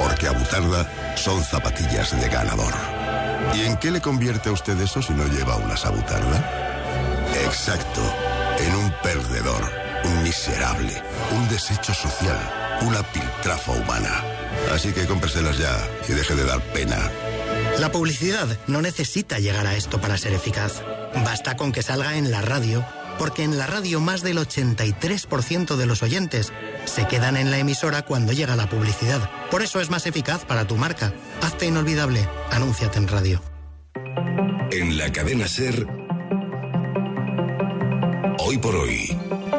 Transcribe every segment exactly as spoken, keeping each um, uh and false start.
Porque Abutarda son zapatillas de ganador. ¿Y en qué le convierte a usted eso si no lleva unas Abutarda? Exacto, en un perdedor, un miserable, un desecho social, una piltrafa humana. Así que cómpreselas ya y deje de dar pena. La publicidad no necesita llegar a esto para ser eficaz. Basta con que salga en la radio, porque en la radio más del ochenta y tres por ciento de los oyentes se quedan en la emisora cuando llega la publicidad. Por eso es más eficaz para tu marca. Hazte inolvidable. Anúnciate en radio. En la cadena SER, Hoy por Hoy,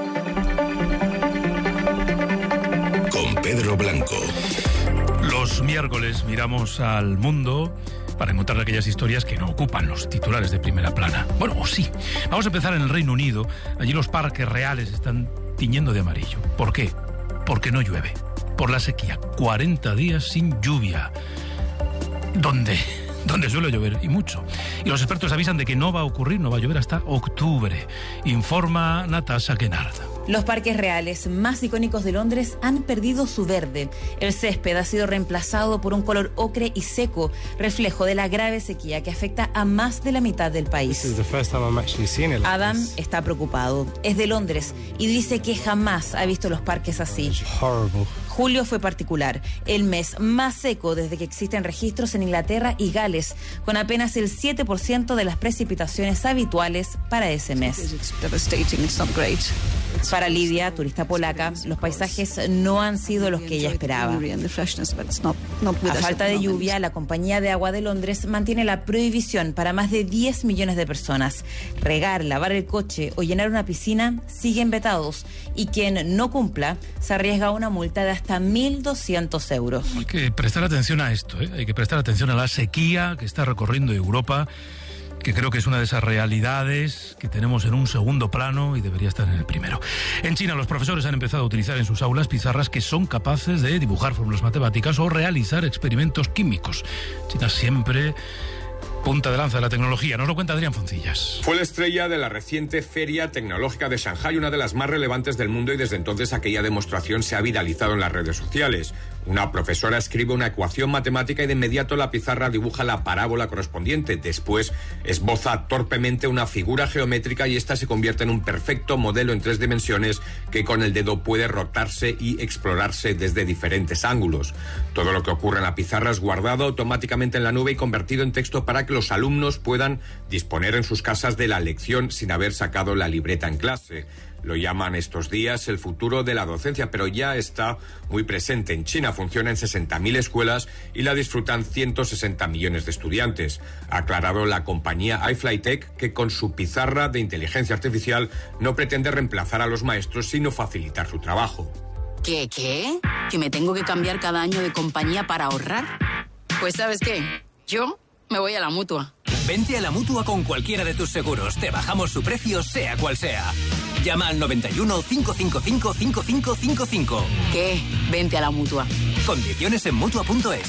con Pedro Blanco. Los miércoles miramos al mundo para encontrar aquellas historias que no ocupan los titulares de primera plana. Bueno, o sí. Vamos a empezar en el Reino Unido. Allí los parques reales están tiñendo de amarillo. ¿Por qué? Porque no llueve. Por la sequía. cuarenta días sin lluvia. ¿Dónde? Donde suele llover, y mucho. Y los expertos avisan de que no va a ocurrir, no va a llover hasta octubre. Informa Natasha Kennard. Los parques reales más icónicos de Londres han perdido su verde. El césped ha sido reemplazado por un color ocre y seco, reflejo de la grave sequía que afecta a más de la mitad del país. Adam está preocupado. Es de Londres y dice que jamás ha visto los parques así. Julio fue particular, el mes más seco desde que existen registros en Inglaterra y Gales, con apenas el siete por ciento de las precipitaciones habituales para ese mes. Para Lidia, turista polaca, los paisajes no han sido los que ella esperaba. A falta de lluvia, la Compañía de Agua de Londres mantiene la prohibición para más de diez millones de personas. Regar, lavar el coche o llenar una piscina siguen vetados, y quien no cumpla se arriesga a una multa de hasta mil doscientos euros. Hay que prestar atención a esto, ¿eh? Hay que prestar atención a la sequía que está recorriendo Europa, que creo que es una de esas realidades que tenemos en un segundo plano y debería estar en el primero. En China, los profesores han empezado a utilizar en sus aulas pizarras que son capaces de dibujar fórmulas matemáticas o realizar experimentos químicos. China siempre punta de lanza de la tecnología. Nos lo cuenta Adrián Foncillas. Fue la estrella de la reciente Feria Tecnológica de Shanghái, una de las más relevantes del mundo, y desde entonces aquella demostración se ha viralizado en las redes sociales. Una profesora escribe una ecuación matemática y de inmediato la pizarra dibuja la parábola correspondiente. Después esboza torpemente una figura geométrica y esta se convierte en un perfecto modelo en tres dimensiones que con el dedo puede rotarse y explorarse desde diferentes ángulos. Todo lo que ocurre en la pizarra es guardado automáticamente en la nube y convertido en texto para que los alumnos puedan disponer en sus casas de la lección sin haber sacado la libreta en clase. Lo llaman estos días el futuro de la docencia, pero ya está muy presente. En China funciona en sesenta mil escuelas y la disfrutan ciento sesenta millones de estudiantes. Ha aclarado la compañía iFlyTech que con su pizarra de inteligencia artificial no pretende reemplazar a los maestros, sino facilitar su trabajo. ¿Qué, qué? ¿Que me tengo que cambiar cada año de compañía para ahorrar? Pues ¿sabes qué? Yo me voy a la Mutua. Vente a la Mutua con cualquiera de tus seguros. Te bajamos su precio, sea cual sea. Llama al noventa y uno, cinco cinco cinco, cinco cinco cinco cinco. ¿Qué? Vente a la Mutua. Condiciones en Mutua punto es.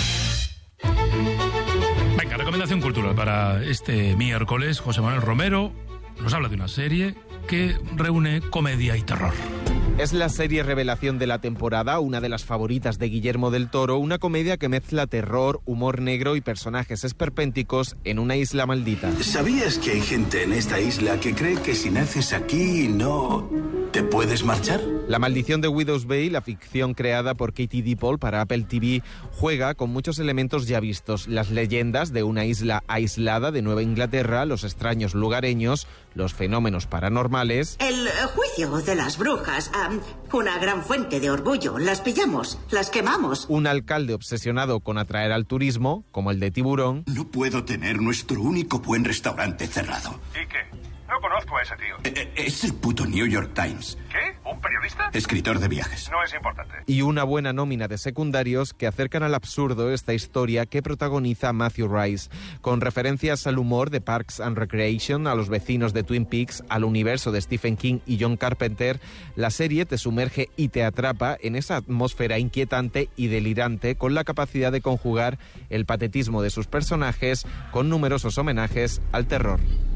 Venga, recomendación cultural para este miércoles. José Manuel Romero nos habla de una serie que reúne comedia y terror. Es la serie revelación de la temporada, una de las favoritas de Guillermo del Toro, una comedia que mezcla terror, humor negro y personajes esperpénticos en una isla maldita. ¿Sabías que hay gente en esta isla que cree que si naces aquí no te puedes marchar? La maldición de Widow's Bay, la ficción creada por Katie Dippold para Apple T V, juega con muchos elementos ya vistos. Las leyendas de una isla aislada de Nueva Inglaterra, los extraños lugareños, los fenómenos paranormales. El juicio de las brujas, um, una gran fuente de orgullo. Las pillamos, las quemamos. Un alcalde obsesionado con atraer al turismo, como el de Tiburón. No puedo tener nuestro único buen restaurante cerrado. ¿Y qué? No conozco a ese tío. Eh, es el puto New York Times. ¿Qué? ¿Un periodista? Escritor de viajes. No es importante. Y una buena nómina de secundarios que acercan al absurdo esta historia que protagoniza Matthew Rice, con referencias al humor de Parks and Recreation, a los vecinos de Twin Peaks, al universo de Stephen King y John Carpenter. La serie te sumerge y te atrapa en esa atmósfera inquietante y delirante, con la capacidad de conjugar el patetismo de sus personajes con numerosos homenajes al terror.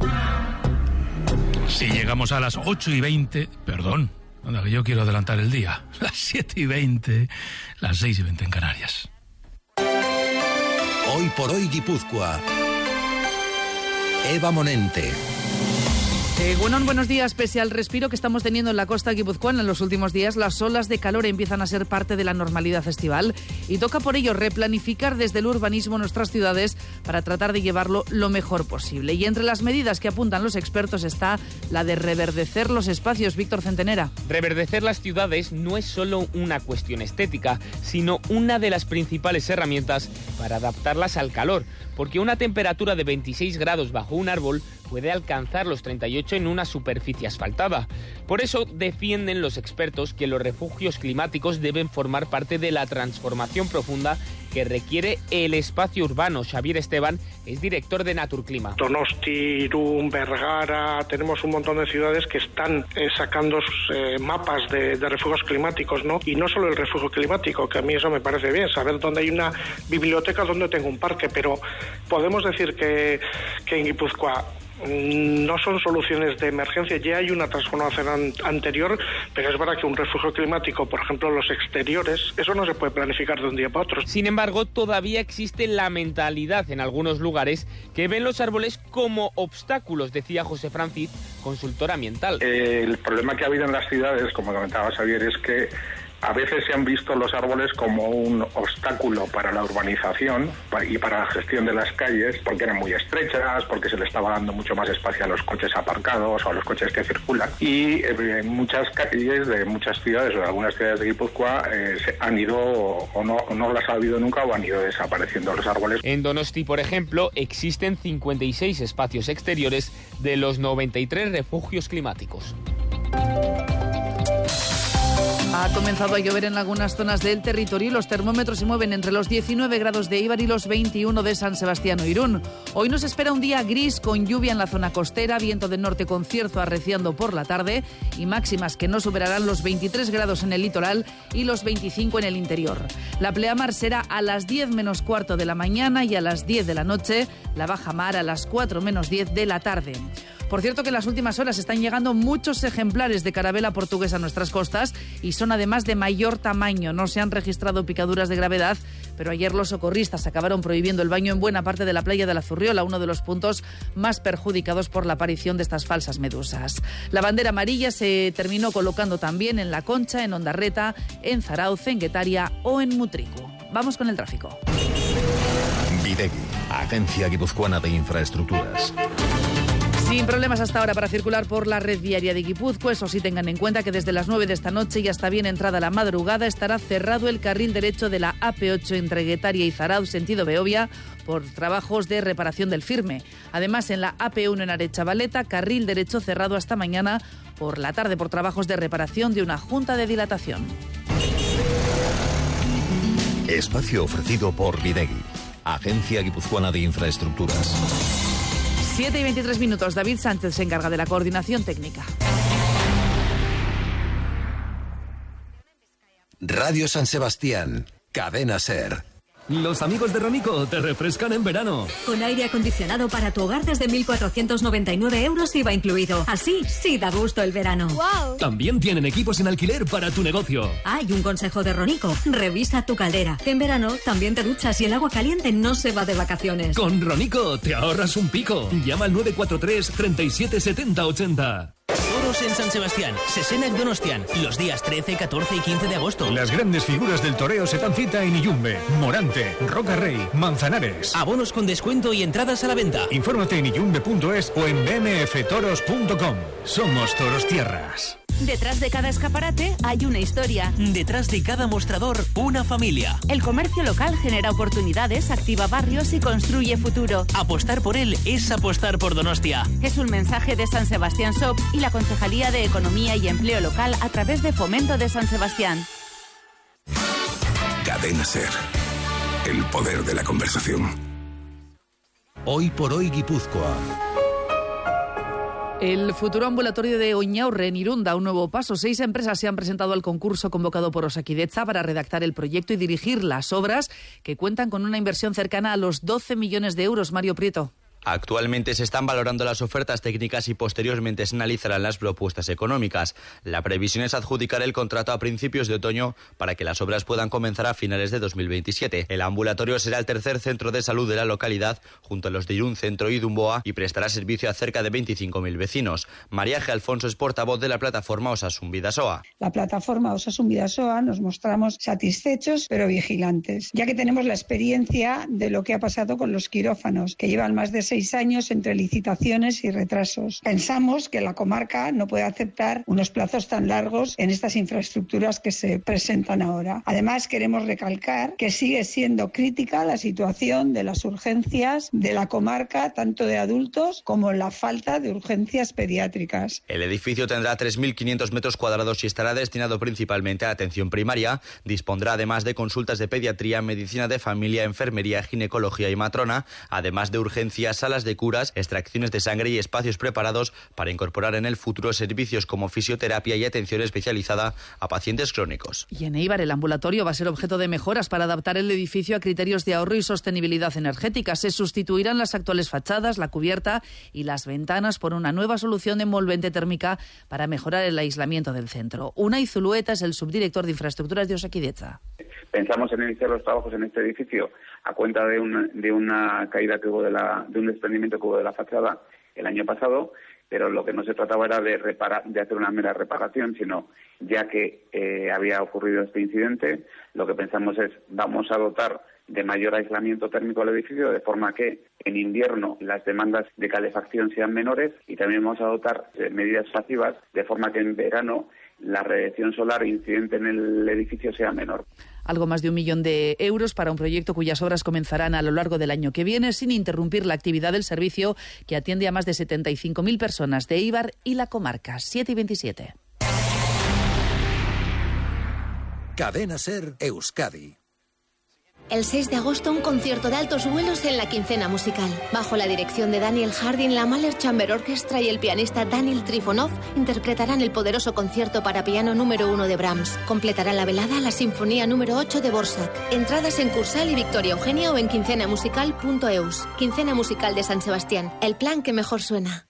Si llegamos a las ocho y veinte, perdón, anda que yo quiero adelantar el día, las siete y veinte, las seis y veinte en Canarias. Hoy por hoy Guipúzcoa. Eva Monente. Eh, bueno, buenos días. Pese al respiro que estamos teniendo en la costa guipuzcoana en los últimos días, las olas de calor empiezan a ser parte de la normalidad estival y toca por ello replanificar desde el urbanismo nuestras ciudades para tratar de llevarlo lo mejor posible. Y entre las medidas que apuntan los expertos está la de reverdecer los espacios. Víctor Centenera. Reverdecer las ciudades no es solo una cuestión estética, sino una de las principales herramientas para adaptarlas al calor, porque una temperatura de veintiséis grados bajo un árbol puede alcanzar los treinta y ocho en una superficie asfaltada. Por eso defienden los expertos que los refugios climáticos deben formar parte de la transformación profunda que requiere el espacio urbano. Xavier Esteban es director de Naturclima. Donosti, Irún, Vergara, tenemos un montón de ciudades que están eh, sacando eh, mapas de, de refugios climáticos, ¿no? Y no solo el refugio climático, que a mí eso me parece bien, saber dónde hay una biblioteca, dónde tengo un parque, pero podemos decir que, que en Guipúzcoa no son soluciones de emergencia, ya hay una transformación an- anterior, pero es verdad que un refugio climático, por ejemplo, los exteriores, eso no se puede planificar de un día para otro. Sin embargo, todavía existe la mentalidad en algunos lugares que ven los árboles como obstáculos, decía José Francis, consultor ambiental. Eh, el problema que ha habido en las ciudades, como comentaba Xavier, es que a veces se han visto los árboles como un obstáculo para la urbanización y para la gestión de las calles, porque eran muy estrechas, porque se le estaba dando mucho más espacio a los coches aparcados o a los coches que circulan. Y en muchas calles de muchas ciudades o de algunas ciudades de Guipúzcoa eh, se han ido, o no, o no las ha habido nunca, o han ido desapareciendo los árboles. En Donosti, por ejemplo, existen cincuenta y seis espacios exteriores de los noventa y tres refugios climáticos. Ha comenzado a llover en algunas zonas del territorio y los termómetros se mueven entre los diecinueve grados de Eibar y los veintiuno de San Sebastián o Irún. Hoy nos espera un día gris con lluvia en la zona costera, viento del norte con cierzo arreciando por la tarde y máximas que no superarán los veintitrés grados en el litoral y los veinticinco en el interior. La pleamar será a las diez menos cuarto de la mañana y a las diez de la noche, la bajamar a las cuatro menos diez de la tarde. Por cierto que en las últimas horas están llegando muchos ejemplares de carabela portuguesa a nuestras costas y son además de mayor tamaño. No se han registrado picaduras de gravedad, pero ayer los socorristas acabaron prohibiendo el baño en buena parte de la playa de la Zurriola, uno de los puntos más perjudicados por la aparición de estas falsas medusas. La bandera amarilla se terminó colocando también en La Concha, en Ondarreta, en Zarauz, en Guetaria o en Mutriku. Vamos con el tráfico. Videgui, Agencia Guipuzcoana de Infraestructuras. Sin problemas hasta ahora para circular por la red viaria de Guipúzcoa. Eso sí, tengan en cuenta que desde las nueve de esta noche y hasta bien entrada la madrugada estará cerrado el carril derecho de la A P ocho entre Guetaria y Zarauz, sentido Beovia, por trabajos de reparación del firme. Además, en la A P uno en Arechavaleta, carril derecho cerrado hasta mañana por la tarde por trabajos de reparación de una junta de dilatación. Espacio ofrecido por Videgui, Agencia Guipuzcoana de Infraestructuras. siete y veintitrés minutos. David Sánchez se encarga de la coordinación técnica. Radio San Sebastián, Cadena SER. Los amigos de Ronico te refrescan en verano. Con aire acondicionado para tu hogar desde mil cuatrocientos noventa y nueve euros I V A incluido. Así sí da gusto el verano. ¡Wow! También tienen equipos en alquiler para tu negocio. Hay un consejo de Ronico. Revisa tu caldera. En verano también te duchas y el agua caliente no se va de vacaciones. Con Ronico te ahorras un pico. Llama al nueve cuatro tres, treinta y siete, setenta, ochenta. Toros en San Sebastián, Sesena en Donostian, los días trece, catorce y quince de agosto. Las grandes figuras del toreo se dan cita en Iyumbe, Morante, Roca Rey, Manzanares. Abonos con descuento y entradas a la venta. Infórmate en iyumbe punto es o en b m f toros punto com. Somos Toros Tierras. Detrás de cada escaparate hay una historia. Detrás de cada mostrador, una familia. El comercio local genera oportunidades, activa barrios y construye futuro. Apostar por él es apostar por Donostia. Es un mensaje de San Sebastián Shops y la Concejalía de Economía y Empleo Local a través de Fomento de San Sebastián. Cadena SER. El poder de la conversación. Hoy por hoy Guipúzcoa. El futuro ambulatorio de Oñaurre, en Irún, da un nuevo paso. Seis empresas se han presentado al concurso convocado por Osakidetza para redactar el proyecto y dirigir las obras, que cuentan con una inversión cercana a los doce millones de euros. Mario Prieto. Actualmente se están valorando las ofertas técnicas y posteriormente se analizarán las propuestas económicas. La previsión es adjudicar el contrato a principios de otoño para que las obras puedan comenzar a finales de dos mil veintisiete. El ambulatorio será el tercer centro de salud de la localidad, junto a los de Irún Centro y Dumboa, y prestará servicio a cerca de veinticinco mil vecinos. María G. Alfonso es portavoz de la plataforma Osasun Bidasoa. La plataforma Osasun Bidasoa nos mostramos satisfechos pero vigilantes, ya que tenemos la experiencia de lo que ha pasado con los quirófanos, que llevan más de seis años entre licitaciones y retrasos. Pensamos que la comarca no puede aceptar unos plazos tan largos en estas infraestructuras que se presentan ahora. Además, queremos recalcar que sigue siendo crítica la situación de las urgencias de la comarca, tanto de adultos como la falta de urgencias pediátricas. El edificio tendrá tres mil quinientos metros cuadrados y estará destinado principalmente a atención primaria. Dispondrá además de consultas de pediatría, medicina de familia, enfermería, ginecología y matrona, además de urgencias, salas de curas, extracciones de sangre y espacios preparados para incorporar en el futuro servicios como fisioterapia y atención especializada a pacientes crónicos. Y en Eibar el ambulatorio va a ser objeto de mejoras para adaptar el edificio a criterios de ahorro y sostenibilidad energética. Se sustituirán las actuales fachadas, la cubierta y las ventanas por una nueva solución envolvente térmica para mejorar el aislamiento del centro. Unai Zulueta es el subdirector de infraestructuras de Osakidetza. Pensamos en iniciar los trabajos en este edificio a cuenta de, un, de una caída que hubo de, la, de un desprendimiento que hubo de la fachada el año pasado, pero lo que no se trataba era de, reparar, de hacer una mera reparación, sino ya que eh, había ocurrido este incidente, lo que pensamos es vamos a dotar de mayor aislamiento térmico al edificio, de forma que en invierno las demandas de calefacción sean menores, y también vamos a dotar de medidas pasivas, de forma que en verano la radiación solar incidente en el edificio sea menor. Algo más de un millón de euros para un proyecto cuyas obras comenzarán a lo largo del año que viene, sin interrumpir la actividad del servicio, que atiende a más de setenta y cinco mil personas de Eibar y la comarca. siete y veintisiete. Cadena Ser Euskadi. El seis de agosto, un concierto de altos vuelos en la Quincena Musical. Bajo la dirección de Daniel Harding, la Mahler Chamber Orchestra y el pianista Daniel Trifonov interpretarán el poderoso concierto para piano número uno de Brahms. Completará la velada la Sinfonía número ocho de Borsak. Entradas en Cursal y Victoria Eugenia o en quincena musical punto eus. Quincena Musical de San Sebastián. El plan que mejor suena.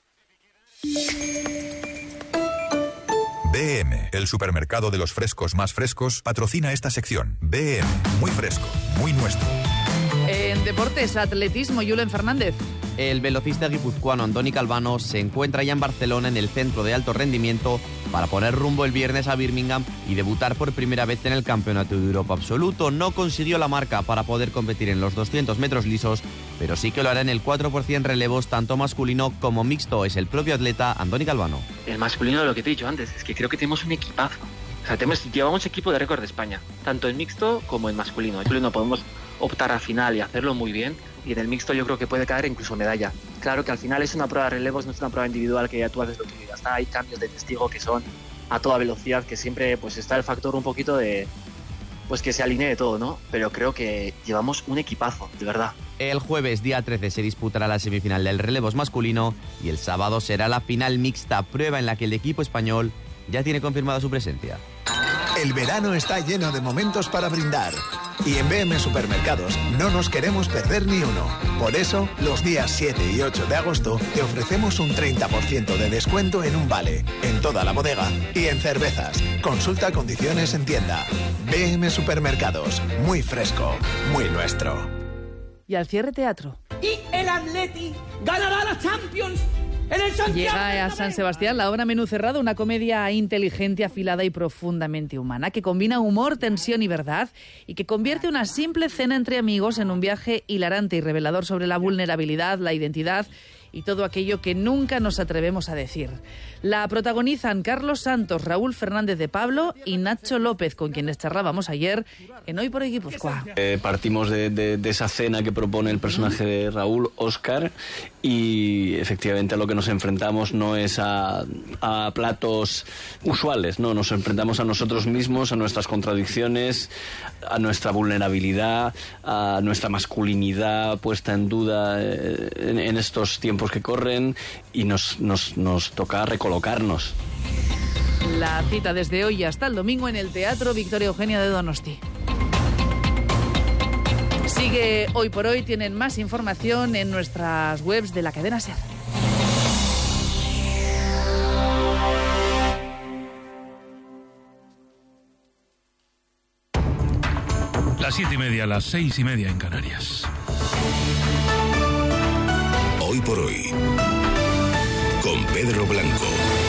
B M, el supermercado de los frescos más frescos, patrocina esta sección. B M, muy fresco, muy nuestro. En deportes, atletismo, Julen Fernández. El velocista guipuzcoano Andoni Calvano se encuentra ya en Barcelona, en el centro de alto rendimiento, para poner rumbo el viernes a Birmingham y debutar por primera vez en el Campeonato de Europa Absoluto. No consiguió la marca para poder competir en los doscientos metros lisos, pero sí que lo hará en el cuatro por ciento relevos, tanto masculino como mixto. Es el propio atleta Andoni Calvano. El masculino, lo que te he dicho antes, es que creo que tenemos un equipazo. O sea, tenemos, llevamos equipo de récord de España, tanto en mixto como en masculino. En masculino podemos optar al final y hacerlo muy bien, y en el mixto yo creo que puede caer incluso medalla. Claro que al final es una prueba de relevos, no es una prueba individual que ya tú haces lo que digas. Hay cambios de testigo que son a toda velocidad, que siempre pues está el factor un poquito de pues que se alinee todo, ¿no? Pero creo que llevamos un equipazo, de verdad. El jueves, día trece, se disputará la semifinal del relevos masculino y el sábado será la final mixta, prueba en la que el equipo español ya tiene confirmada su presencia. El verano está lleno de momentos para brindar. Y en B M Supermercados no nos queremos perder ni uno. Por eso, los días siete y ocho de agosto te ofrecemos un treinta por ciento de descuento en un vale, en toda la bodega y en cervezas. Consulta condiciones en tienda. B M Supermercados, muy fresco, muy nuestro. Y al cierre, teatro. Y el Atleti ganará la Champions. En el Santiago Llega a San Sebastián la obra Menú Cerrado, una comedia inteligente, afilada y profundamente humana, que combina humor, tensión y verdad, y que convierte una simple cena entre amigos en un viaje hilarante y revelador sobre la vulnerabilidad, la identidad y todo aquello que nunca nos atrevemos a decir. La protagonizan Carlos Santos, Raúl Fernández de Pablo y Nacho López, con quienes charlábamos ayer en Hoy por Hoy Guipúzcoa. Eh, partimos de, de, de esa cena que propone el personaje de Raúl, Óscar, y efectivamente a lo que nos enfrentamos no es a, a platos usuales, no, nos enfrentamos a nosotros mismos, a nuestras contradicciones, a nuestra vulnerabilidad, a nuestra masculinidad puesta en duda eh, en, en estos tiempos que corren, y nos, nos, nos toca recolocarnos. La cita desde hoy hasta el domingo en el Teatro Victoria Eugenia de Donosti. Sigue Hoy por Hoy. Tienen más información en nuestras webs de la cadena SER. Las siete y media, las seis y media en Canarias. Hoy por Hoy, con Pedro Blanco.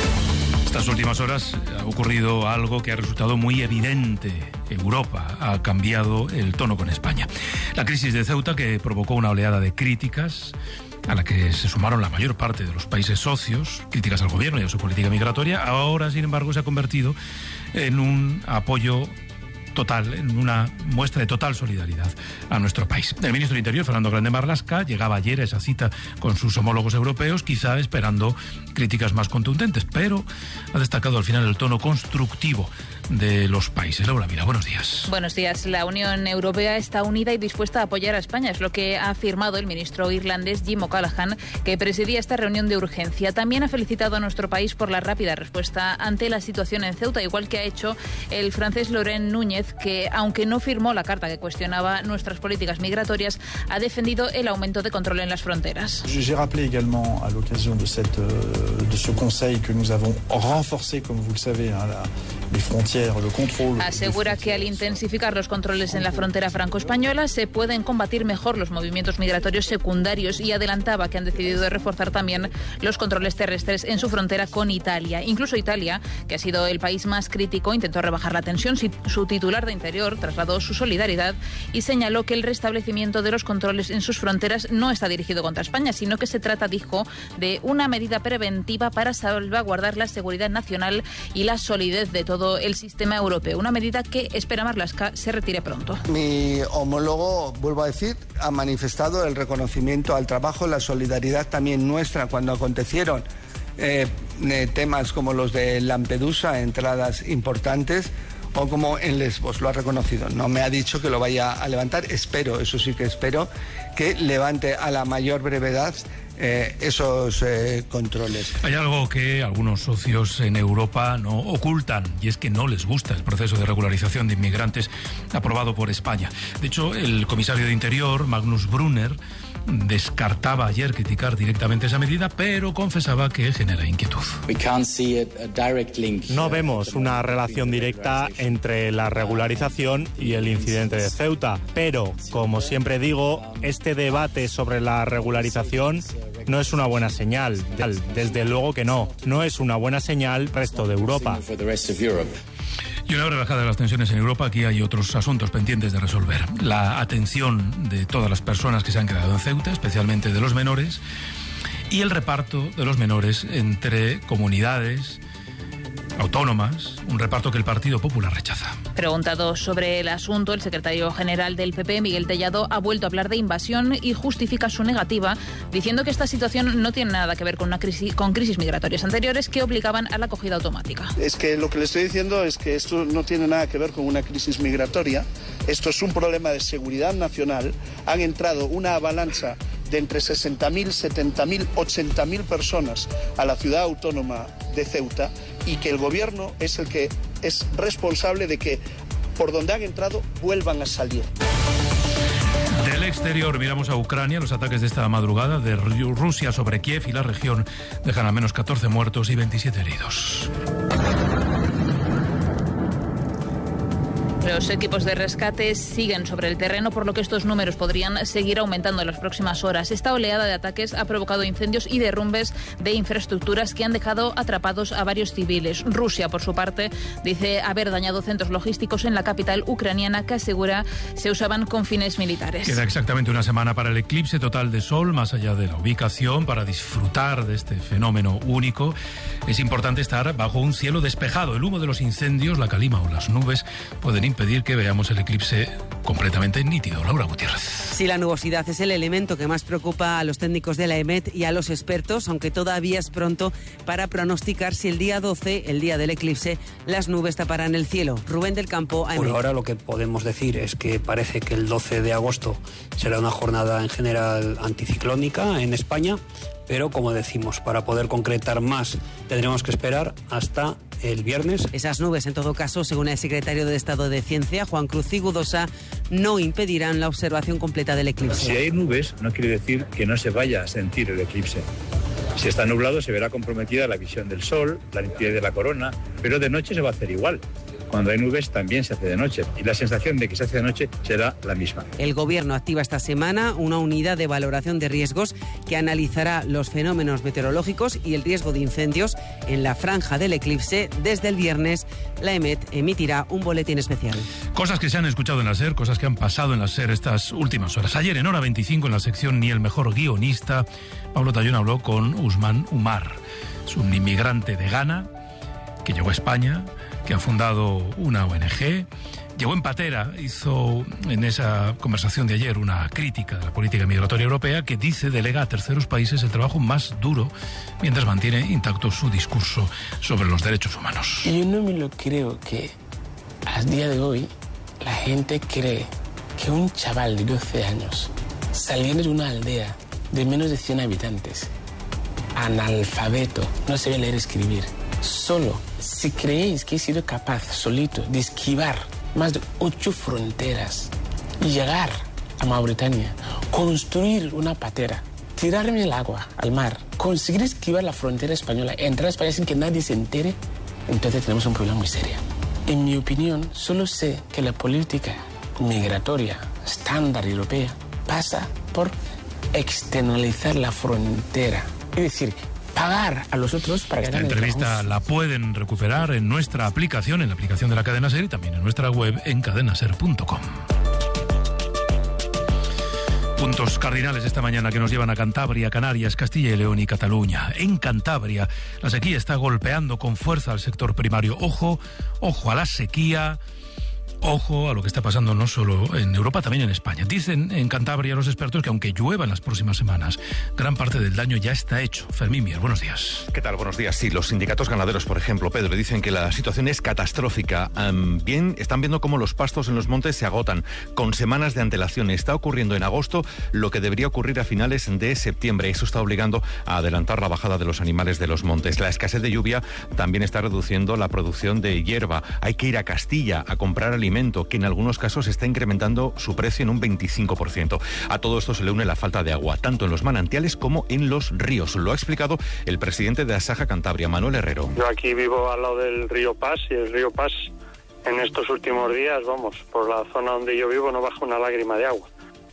Estas últimas horas ha ocurrido algo que ha resultado muy evidente. Europa ha cambiado el tono con España. La crisis de Ceuta, que provocó una oleada de críticas, a la que se sumaron la mayor parte de los países socios, críticas al gobierno y a su política migratoria, ahora, sin embargo, se ha convertido en un apoyo total, en una muestra de total solidaridad a nuestro país. El ministro de Interior, Fernando Grande Marlaska, llegaba ayer a esa cita con sus homólogos europeos, quizá esperando críticas más contundentes, pero ha destacado al final el tono constructivo de los países. Laura Mira, buenos días. Buenos días. La Unión Europea está unida y dispuesta a apoyar a España, es lo que ha afirmado el ministro irlandés Jim O'Callaghan, que presidía esta reunión de urgencia. También ha felicitado a nuestro país por la rápida respuesta ante la situación en Ceuta, igual que ha hecho el francés Laurent Núñez, que, aunque no firmó la carta que cuestionaba nuestras políticas migratorias, ha defendido el aumento de control en las fronteras. J'ai rappelé également à l'occasion de cette de ce conseil que nous avons renforcé, comme vous le savez, la les frontières, le contrôle. Asegura que al intensificar los controles en la frontera franco-española se pueden combatir mejor los movimientos migratorios secundarios, y adelantaba que han decidido reforzar también los controles terrestres en su frontera con Italia. Incluso Italia, que ha sido el país más crítico, intentó rebajar la tensión. Su titular de Interior trasladó su solidaridad y señaló que el restablecimiento de los controles en sus fronteras no está dirigido contra España, sino que se trata, dijo, de una medida preventiva para salvaguardar la seguridad nacional y la solidez de todo el sistema europeo. Una medida que espera Marlaska se retire pronto. Mi homólogo, vuelvo a decir, ha manifestado el reconocimiento al trabajo, la solidaridad también nuestra cuando acontecieron eh, eh, temas como los de Lampedusa, entradas importantes, o como en Lesbos, lo ha reconocido. No me ha dicho que lo vaya a levantar. Espero, eso sí que espero, que levante a la mayor brevedad Eh, esos eh, controles. Hay algo que algunos socios en Europa no ocultan, y es que no les gusta el proceso de regularización de inmigrantes aprobado por España. De hecho, el comisario de Interior, Magnus Brunner, descartaba ayer criticar directamente esa medida, pero confesaba que genera inquietud. No vemos una relación directa entre la regularización y el incidente de Ceuta, pero, como siempre digo, este debate sobre la regularización no es una buena señal. Desde luego que no. No es una buena señal resto de Europa. Y una breve bajada de las tensiones en Europa. Aquí hay otros asuntos pendientes de resolver. La atención de todas las personas que se han quedado en Ceuta, especialmente de los menores, y el reparto de los menores entre comunidades autónomas, un reparto que el Partido Popular rechaza. Preguntado sobre el asunto, el secretario general del P P, Miguel Tellado, ha vuelto a hablar de invasión y justifica su negativa, diciendo que esta situación no tiene nada que ver con una crisis, con crisis migratorias anteriores que obligaban a la acogida automática. Es que lo que le estoy diciendo es que esto no tiene nada que ver con una crisis migratoria. Esto es un problema de seguridad nacional. Han entrado una avalancha de entre sesenta mil, setenta mil, ochenta mil personas a la ciudad autónoma de Ceuta, y que el gobierno es el que es responsable de que por donde han entrado vuelvan a salir. Del exterior miramos a Ucrania. Los ataques de esta madrugada de Rusia sobre Kiev y la región dejan al menos catorce muertos y veintisiete heridos. Los equipos de rescate siguen sobre el terreno, por lo que estos números podrían seguir aumentando en las próximas horas. Esta oleada de ataques ha provocado incendios y derrumbes de infraestructuras que han dejado atrapados a varios civiles. Rusia, por su parte, dice haber dañado centros logísticos en la capital ucraniana que asegura se usaban con fines militares. Queda exactamente una semana para el eclipse total de sol. Más allá de la ubicación, para disfrutar de este fenómeno único, es importante estar bajo un cielo despejado. El humo de los incendios, la calima o las nubes pueden impedir que veamos el eclipse completamente nítido. Laura Gutiérrez. Sí, la nubosidad es el elemento que más preocupa a los técnicos de la E M E T y a los expertos, aunque todavía es pronto para pronosticar si el día doce, el día del eclipse, las nubes taparán el cielo. Rubén del Campo, A M E T. Por ahora lo que podemos decir es que parece que el doce de agosto será una jornada en general anticiclónica en España, pero como decimos, para poder concretar más tendremos que esperar hasta el viernes. Esas nubes, en todo caso, según el secretario de Estado de Ciencia, Juan Cruz Igudosa, no impedirán la observación completa del eclipse. Si hay nubes, no quiere decir que no se vaya a sentir el eclipse. Si está nublado, se verá comprometida la visión del sol, la nitidez de la corona, pero de noche se va a hacer igual. Cuando hay nubes también se hace de noche y la sensación de que se hace de noche será la misma. El Gobierno activa esta semana una unidad de valoración de riesgos que analizará los fenómenos meteorológicos y el riesgo de incendios en la franja del eclipse. Desde el viernes, la EMET emitirá un boletín especial. Cosas que se han escuchado en la SER, cosas que han pasado en la SER estas últimas horas. Ayer en Hora veinticinco, en la sección Ni el mejor guionista, Pablo Tallón habló con Usman Umar. Es un inmigrante de Ghana que llegó a España, que ha fundado una O N G, llegó en patera, hizo en esa conversación de ayer una crítica de la política migratoria europea que dice delega a terceros países el trabajo más duro mientras mantiene intacto su discurso sobre los derechos humanos. Yo no me lo creo que a día de hoy la gente cree que un chaval de doce años saliendo de una aldea de menos de cien habitantes, analfabeto, no sabe leer y escribir, solo, si creéis que he sido capaz, solito, de esquivar más de ocho fronteras y llegar a Mauritania, construir una patera, tirarme el agua al mar, conseguir esquivar la frontera española, entrar a España sin que nadie se entere, entonces tenemos un problema muy serio. En mi opinión, solo sé que la política migratoria estándar europea pasa por externalizar la frontera, es decir, pagar a los otros para que esta hagan el entrevista trabajo. la pueden recuperar en nuestra aplicación, en la aplicación de la Cadena SER y también en nuestra web en cadena ser punto com. Puntos cardinales esta mañana que nos llevan a Cantabria, Canarias, Castilla y León y Cataluña. En Cantabria, la sequía está golpeando con fuerza al sector primario. Ojo, ojo a la sequía. Ojo a lo que está pasando no solo en Europa, también en España. Dicen en Cantabria los expertos que aunque llueva en las próximas semanas, gran parte del daño ya está hecho. Fermín Mier, buenos días. ¿Qué tal? Buenos días. Sí, los sindicatos ganaderos, por ejemplo, Pedro, dicen que la situación es catastrófica. Um, bien, están viendo cómo los pastos en los montes se agotan con semanas de antelación. Está ocurriendo en agosto lo que debería ocurrir a finales de septiembre. Eso está obligando a adelantar la bajada de los animales de los montes. La escasez de lluvia también está reduciendo la producción de hierba. Hay que ir a Castilla a comprar alimentos, que en algunos casos está incrementando su precio en un veinticinco por ciento. A todo esto se le une la falta de agua, tanto en los manantiales como en los ríos. Lo ha explicado el presidente de Asaja Cantabria, Manuel Herrero. Yo aquí vivo al lado del río Pas y el río Pas en estos últimos días, vamos, por la zona donde yo vivo no baja una lágrima de agua.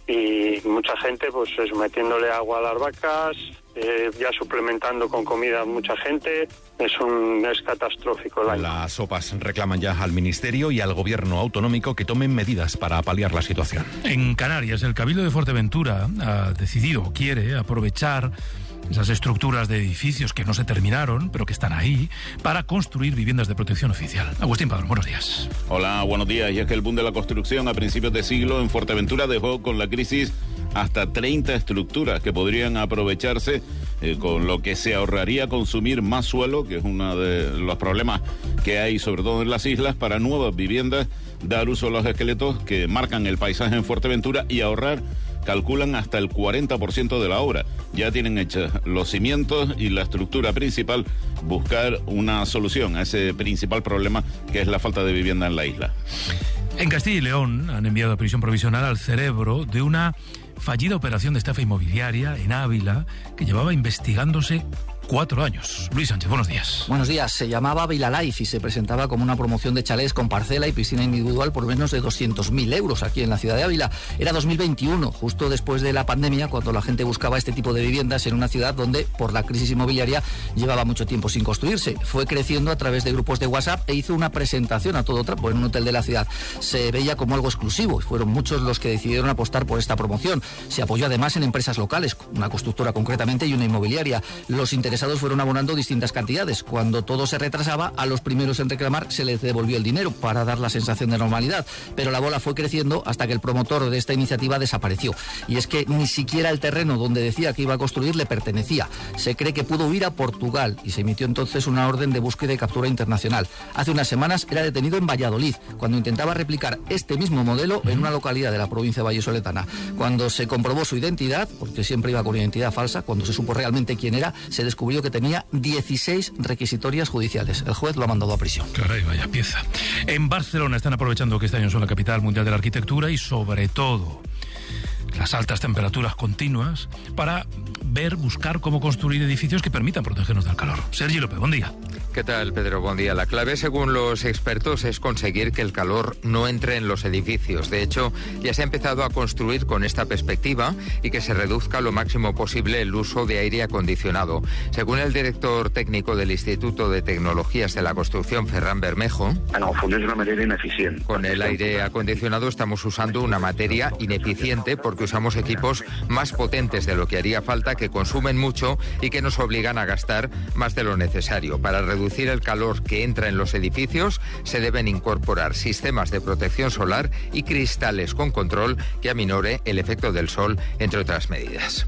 Y mucha gente pues es metiéndole agua a las vacas, eh, ya suplementando con comida a mucha gente. Es un es catastrófico el año. Las sopas reclaman ya al Ministerio y al Gobierno autonómico que tomen medidas para paliar la situación. En Canarias, el Cabildo de Fuerteventura ha decidido, quiere aprovechar esas estructuras de edificios que no se terminaron, pero que están ahí, para construir viviendas de protección oficial. Agustín Padrón, buenos días. Hola, buenos días. Y es que el boom de la construcción a principios de siglo en Fuerteventura dejó con la crisis hasta treinta estructuras que podrían aprovecharse, eh, con lo que se ahorraría consumir más suelo, que es uno de los problemas que hay sobre todo en las islas, para nuevas viviendas, dar uso a los esqueletos que marcan el paisaje en Fuerteventura y ahorrar, calculan, hasta el cuarenta por ciento de la obra. Ya tienen hechos los cimientos y la estructura principal, buscar una solución a ese principal problema que es la falta de vivienda en la isla. En Castilla y León han enviado a prisión provisional al cerebro de una fallida operación de estafa inmobiliaria en Ávila que llevaba investigándose cuatro años. Luis Sánchez, buenos días. Buenos días. Se llamaba Vila Life y se presentaba como una promoción de chalés con parcela y piscina individual por menos de doscientos mil euros aquí en la ciudad de Ávila. Era dos mil veintiuno, justo después de la pandemia, cuando la gente buscaba este tipo de viviendas en una ciudad donde, por la crisis inmobiliaria, llevaba mucho tiempo sin construirse. Fue creciendo a través de grupos de WhatsApp e hizo una presentación a todo trapo en un hotel de la ciudad. Se veía como algo exclusivo y fueron muchos los que decidieron apostar por esta promoción. Se apoyó además en empresas locales, una constructora concretamente y una inmobiliaria. Los interesados fueron abonando distintas cantidades. Cuando todo se retrasaba, a los primeros en reclamar se les devolvió el dinero para dar la sensación de normalidad. Pero la bola fue creciendo hasta que el promotor de esta iniciativa desapareció. Y es que ni siquiera el terreno donde decía que iba a construir le pertenecía. Se cree que pudo huir a Portugal y se emitió entonces una orden de búsqueda y captura internacional. Hace unas semanas era detenido en Valladolid, cuando intentaba replicar este mismo modelo en una localidad de la provincia de vallesoletana. Cuando se comprobó su identidad, porque siempre iba con identidad falsa, cuando se supo realmente quién era, se descubrió descubrió que tenía dieciséis requisitorias judiciales. El juez lo ha mandado a prisión. Caray, vaya pieza. En Barcelona están aprovechando que este año son la capital mundial de la arquitectura y sobre todo las altas temperaturas continuas para ver, buscar cómo construir edificios que permitan protegernos del calor. Sergi López, buen día. ¿Qué tal, Pedro? Buen día. La clave, según los expertos, es conseguir que el calor no entre en los edificios. De hecho, ya se ha empezado a construir con esta perspectiva y que se reduzca lo máximo posible el uso de aire acondicionado. Según el director técnico del Instituto de Tecnologías de la Construcción, Ferran Bermejo, en el fons és una manera ineficient. Con el aire acondicionado estamos usando una materia ineficiente porque usamos equipos más potentes de lo que haría falta, que consumen mucho y que nos obligan a gastar más de lo necesario. Para reducir el calor que entra en los edificios, se deben incorporar sistemas de protección solar y cristales con control que aminore el efecto del sol, entre otras medidas.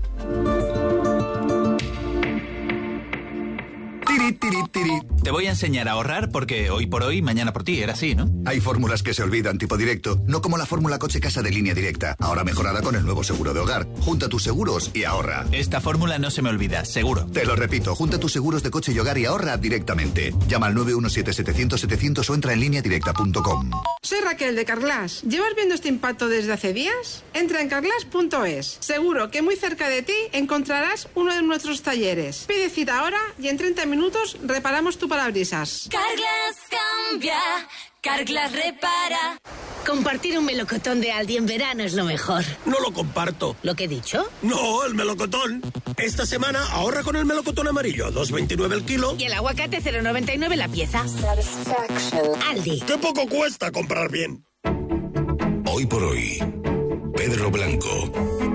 Te voy a enseñar a ahorrar porque hoy por hoy, mañana por ti, era así, ¿no? Hay fórmulas que se olvidan tipo directo, no como la fórmula coche-casa de Línea Directa, ahora mejorada con el nuevo seguro de hogar. Junta tus seguros y ahorra. Esta fórmula no se me olvida, seguro. Te lo repito, junta tus seguros de coche y hogar y ahorra directamente. Llama al nueve uno siete, setecientos, setecientos o entra en línea directa punto com. Soy Raquel de Carglass. ¿Llevas viendo este impacto desde hace días? Entra en carglass punto es. Seguro que muy cerca de ti encontrarás uno de nuestros talleres. Pide cita ahora y en treinta minutos reparamos tu parabrisas. Carglass cambia, Carglass repara. Compartir un melocotón de Aldi en verano es lo mejor. No lo comparto. ¿Lo que he dicho? No, el melocotón. Esta semana ahorra con el melocotón amarillo, dos veintinueve el kilo. Y el aguacate cero noventa y nueve la pieza. Aldi. ¡Qué poco cuesta comprar bien! Hoy por hoy, Pedro Blanco.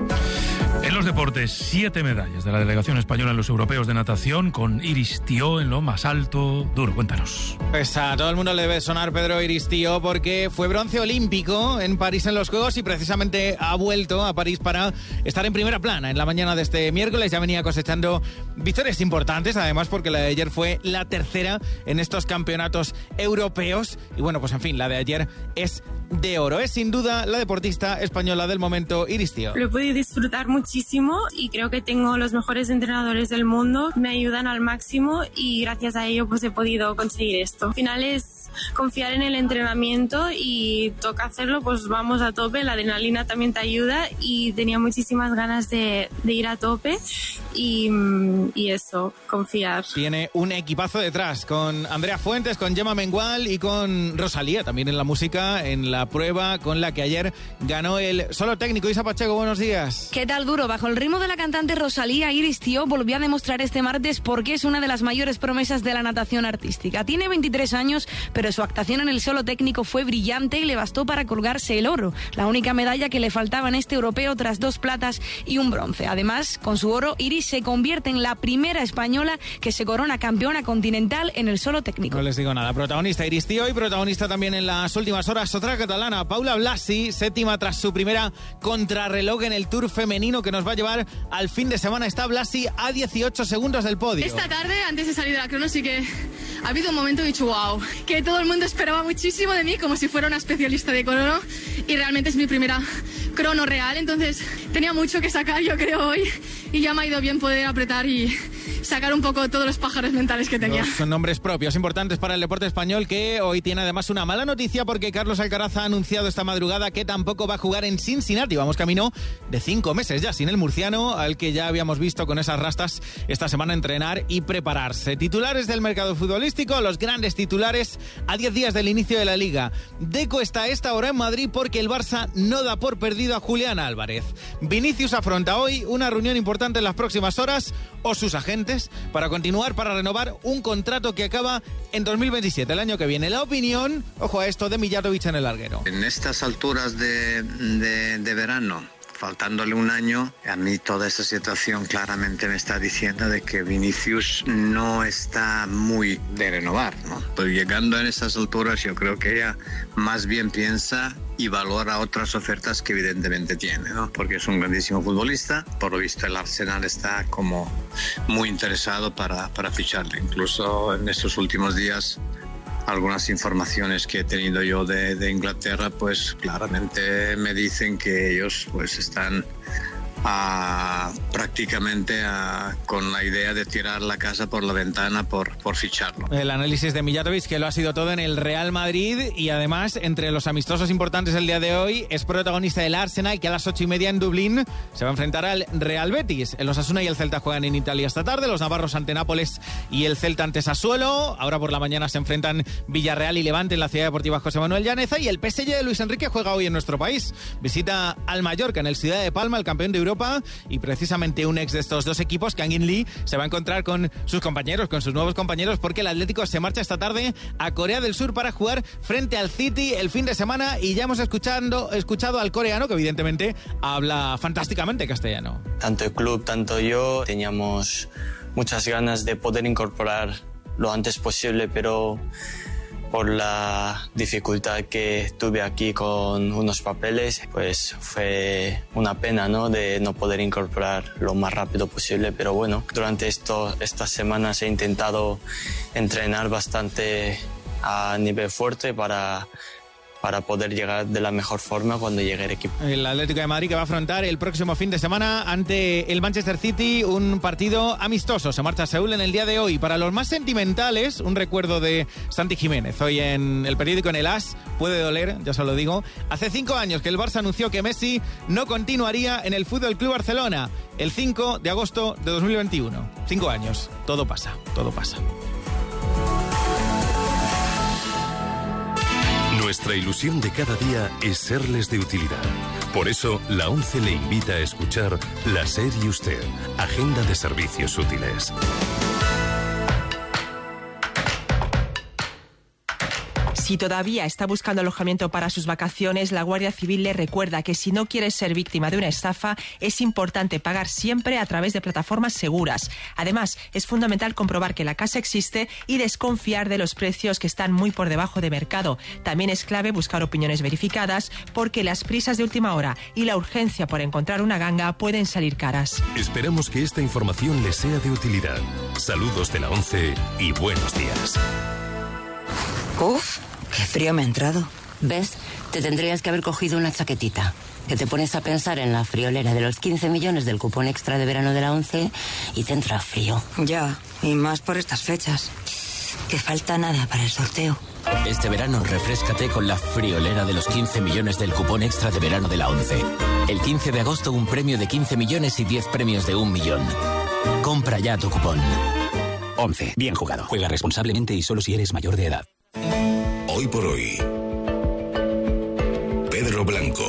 En los deportes, siete medallas de la delegación española en los europeos de natación, con Iris Tió en lo más alto. Duro, cuéntanos. Pues a todo el mundo le debe sonar Pedro Iris Tió porque fue bronce olímpico en París en los Juegos y precisamente ha vuelto a París para estar en primera plana en la mañana de este miércoles. Ya venía cosechando victorias importantes, además porque la de ayer fue la tercera en estos campeonatos europeos. Y bueno, pues en fin, la de ayer es de oro. Es sin duda la deportista española del momento, Iris Tió. Lo he podido disfrutar muchísimo y creo que tengo los mejores entrenadores del mundo, me ayudan al máximo y gracias a ello pues he podido conseguir esto. Al final es confiar en el entrenamiento y toca hacerlo, pues vamos a tope, la adrenalina también te ayuda y tenía muchísimas ganas de, de ir a tope y, y eso, confiar. Tiene un equipazo detrás con Andrea Fuentes, con Gemma Mengual y con Rosalía también en la música, en la prueba con la que ayer ganó el solo técnico. Isa Pacheco, buenos días. ¿Qué tal, Duro? Bajo el ritmo de la cantante Rosalía, Iris Tió volvió a demostrar este martes por qué es una de las mayores promesas de la natación artística. Tiene veintitrés años, pero su actuación en el solo técnico fue brillante y le bastó para colgarse el oro, la única medalla que le faltaba en este europeo tras dos platas y un bronce. Además, con su oro, Iris se convierte en la primera española que se corona campeona continental en el solo técnico. No les digo nada. Protagonista Iris Tió y protagonista también en las últimas horas otra catalana, Paula Blasi, séptima tras su primera contrarreloj en el Tour femenino que nos va a llevar al fin de semana. Está Blasi a dieciocho segundos del podio. Esta tarde, antes de salir de la crono, sí que ha habido un momento que he dicho wow, que todo el mundo esperaba muchísimo de mí, como si fuera una especialista de crono, y realmente es mi primera crono real, entonces tenía mucho que sacar, yo creo, hoy, y ya me ha ido bien poder apretar y sacar un poco todos los pájaros mentales que tenía. Son nombres propios importantes para el deporte español, que hoy tiene además una mala noticia porque Carlos Alcaraz ha anunciado esta madrugada que tampoco va a jugar en Cincinnati. Vamos camino de cinco meses ya sin el murciano, al que ya habíamos visto con esas rastas esta semana entrenar y prepararse. Titulares del mercado futbolístico, los grandes titulares a diez días del inicio de la Liga. Deco está a esta hora en Madrid porque el Barça no da por perdido a Julián Álvarez. Vinicius afronta hoy una reunión importante en las próximas horas, o sus agentes, para continuar, para renovar un contrato que acaba en dos mil veintisiete, el año que viene. La opinión, ojo a esto, de Mijatovic en el larguero. En estas alturas de, de, de verano, faltándole un año, a mí toda esta situación claramente me está diciendo de que Vinicius no está muy de renovar, ¿no? Pero llegando en estas alturas yo creo que ella más bien piensa y valora otras ofertas que evidentemente tiene, ¿no? Porque es un grandísimo futbolista. Por lo visto el Arsenal está como muy interesado para, para ficharle. Incluso en estos últimos días, algunas informaciones que he tenido yo de, de Inglaterra, pues claramente me dicen que ellos pues están a, prácticamente a, con la idea de tirar la casa por la ventana por, por ficharlo. El análisis de Mijatovic, que lo ha sido todo en el Real Madrid y además entre los amistosos importantes el día de hoy es protagonista del Arsenal, que a las ocho y media en Dublín se va a enfrentar al Real Betis. El Osasuna y el Celta juegan en Italia esta tarde, los navarros ante Nápoles y el Celta ante Sassuolo. Ahora por la mañana se enfrentan Villarreal y Levante en la Ciudad Deportiva José Manuel Llaneza, y el P S G de Luis Enrique juega hoy en nuestro país. Visita al Mallorca en el Ciudad de Palma, el campeón de Europa, y precisamente un ex de estos dos equipos, Kang In Lee, se va a encontrar con sus compañeros, con sus nuevos compañeros, porque el Atlético se marcha esta tarde a Corea del Sur para jugar frente al City el fin de semana, y ya hemos escuchando, escuchado al coreano, que evidentemente habla fantásticamente castellano. Tanto el club, tanto yo, teníamos muchas ganas de poder incorporar lo antes posible, pero por la dificultad que tuve aquí con unos papeles, pues fue una pena, ¿no?, de no poder incorporar lo más rápido posible. Pero bueno, durante esto, estas semanas he intentado entrenar bastante a nivel fuerte para... para poder llegar de la mejor forma cuando llegue el equipo. El Atlético de Madrid, que va a afrontar el próximo fin de semana ante el Manchester City un partido amistoso. Se marcha a Seúl en el día de hoy. Para los más sentimentales, un recuerdo de Santi Jiménez. Hoy en el periódico, en el As, puede doler, ya se lo digo. Hace cinco años que el Barça anunció que Messi no continuaría en el Fútbol Club Barcelona. El cinco de agosto de dos mil veintiuno. Cinco años. Todo pasa, todo pasa. Nuestra ilusión de cada día es serles de utilidad. Por eso, la ONCE le invita a escuchar La SER y Usted, Agenda de Servicios Útiles. Si todavía está buscando alojamiento para sus vacaciones, la Guardia Civil le recuerda que si no quieres ser víctima de una estafa, es importante pagar siempre a través de plataformas seguras. Además, es fundamental comprobar que la casa existe y desconfiar de los precios, que están muy por debajo de mercado. También es clave buscar opiniones verificadas, porque las prisas de última hora y la urgencia por encontrar una ganga pueden salir caras. Esperamos que esta información les sea de utilidad. Saludos de la ONCE y buenos días. Uf, qué frío me ha entrado. ¿Ves? Te tendrías que haber cogido una chaquetita. Que te pones a pensar en la friolera de los quince millones del cupón extra de verano de la ONCE y te entra frío. Ya, y más por estas fechas. Que falta nada para el sorteo. Este verano refréscate con la friolera de los quince millones del cupón extra de verano de la ONCE. El quince de agosto un premio de quince millones y diez premios de un millón. Compra ya tu cupón. ONCE. Bien jugado. Juega responsablemente y solo si eres mayor de edad. Hoy por hoy, Pedro Blanco.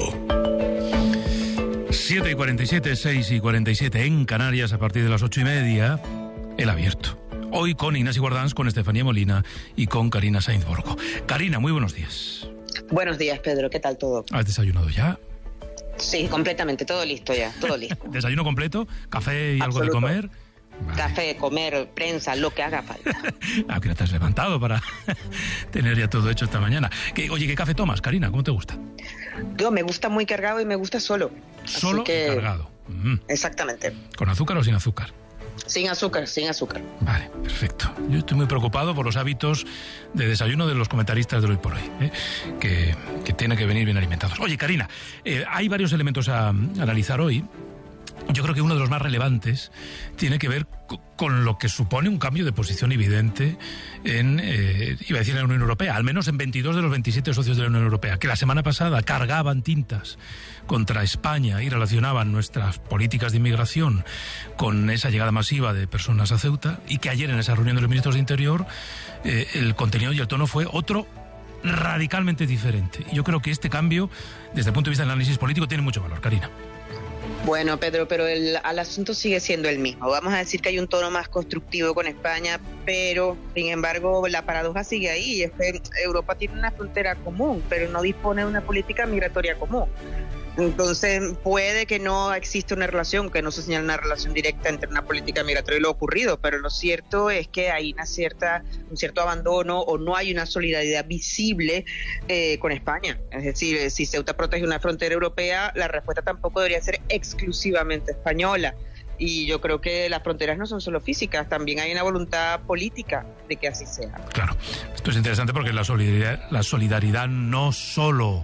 siete y cuarenta y siete, seis y cuarenta y siete en Canarias, a partir de las ocho y media, El Abierto. Hoy con Ignasi Guardans, con Estefanía Molina y con Karina Sainz Borgo. Karina, muy buenos días. Buenos días, Pedro. ¿Qué tal todo? ¿Has desayunado ya? Sí, completamente. Todo listo ya. Todo listo. ¿Desayuno completo? ¿Café y Absoluto. algo de comer? Vale. Café, comer, prensa, lo que haga falta. ¿A qué hora te has levantado para tener ya todo hecho esta mañana? ¿Qué, oye, ¿qué café tomas, Karina? ¿Cómo te gusta? Yo me gusta muy cargado y me gusta solo. ¿Solo Así que... y cargado? Mm. Exactamente. ¿Con azúcar o sin azúcar? Sin azúcar, sin azúcar. Vale, perfecto. Yo estoy muy preocupado por los hábitos de desayuno de los comentaristas de Hoy por Hoy, ¿eh? que, que tienen que venir bien alimentados. Oye, Karina, eh, hay varios elementos a, a analizar hoy. Yo creo que uno de los más relevantes tiene que ver con lo que supone un cambio de posición evidente en, eh, iba a decir, en la Unión Europea, al menos en veintidós de los veintisiete socios de la Unión Europea, que la semana pasada cargaban tintas contra España y relacionaban nuestras políticas de inmigración con esa llegada masiva de personas a Ceuta, y que ayer en esa reunión de los ministros de Interior eh, el contenido y el tono fue otro radicalmente diferente. Y yo creo que este cambio, desde el punto de vista del análisis político, tiene mucho valor, Karina. Bueno, Pedro, pero el, el asunto sigue siendo el mismo. Vamos a decir que hay un tono más constructivo con España, pero, sin embargo, la paradoja sigue ahí. Y es que Europa tiene una frontera común, pero no dispone de una política migratoria común. Entonces, puede que no exista una relación, que no se señale una relación directa entre una política migratoria y lo ocurrido, pero lo cierto es que hay una cierta, un cierto abandono, o no hay una solidaridad visible eh, con España. Es decir, si Ceuta protege una frontera europea, la respuesta tampoco debería ser exclusivamente española. Y yo creo que las fronteras no son solo físicas, también hay una voluntad política de que así sea. Claro, esto es interesante porque la solidaridad, la solidaridad no solo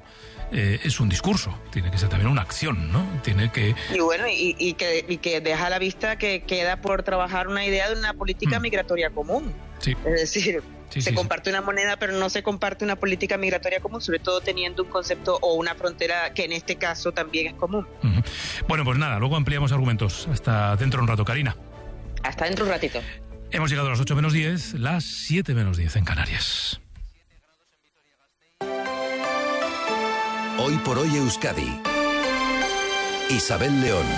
eh, es un discurso, tiene que ser también una acción, ¿no? Tiene que... Y bueno, y, y, que, y que deja a la vista que queda por trabajar una idea de una política mm. migratoria común. Sí. Es decir, sí, se sí, comparte sí. una moneda, pero no se comparte una política migratoria común, sobre todo teniendo un concepto o una frontera que en este caso también es común. Uh-huh. Bueno, pues nada, luego ampliamos argumentos. Hasta dentro de un rato, Karina. Hasta dentro un ratito. Hemos llegado a las ocho menos diez, las siete menos diez en Canarias. Hoy por hoy Euskadi. Isabel León.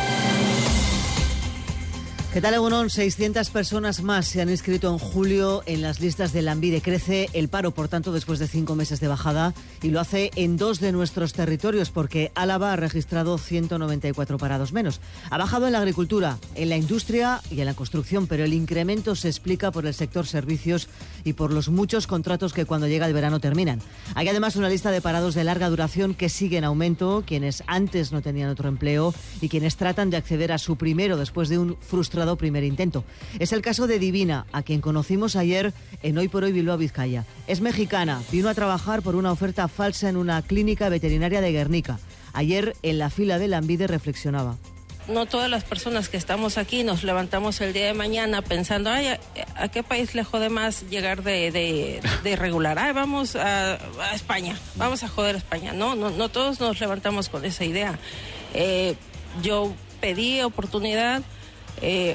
¿Qué tal, Egunon? seiscientas personas más se han inscrito en julio en las listas de Lanbide. Crece el paro, por tanto, después de cinco meses de bajada, y lo hace en dos de nuestros territorios, porque Álava ha registrado ciento noventa y cuatro parados menos. Ha bajado en la agricultura, en la industria y en la construcción, pero el incremento se explica por el sector servicios y por los muchos contratos que cuando llega el verano terminan. Hay además una lista de parados de larga duración que sigue en aumento, quienes antes no tenían otro empleo y quienes tratan de acceder a su primero después de un frustrado primer intento. Es el caso de Divina, a quien conocimos ayer en Hoy por Hoy Bilbao, Vizcaya. Es mexicana, vino a trabajar por una oferta falsa en una clínica veterinaria de Guernica. Ayer, en la fila de Lanbide, reflexionaba. No todas las personas que estamos aquí nos levantamos el día de mañana pensando, ay, ¿a, a qué país le jode más llegar de, de, de regular? Ay, vamos a, a España, vamos a joder a España. No, no, no todos nos levantamos con esa idea. Eh, yo pedí oportunidad, eh,